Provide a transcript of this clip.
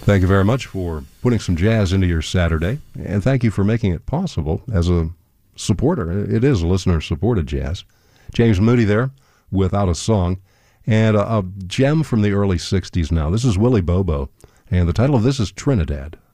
Thank you very much for putting some jazz into your Saturday, and thank you for making it possible as a supporter. It is listener-supported jazz. James Moody there, Without a Song, and a gem from the early 60s now. This is Willie Bobo, and the title of this is Trinidad.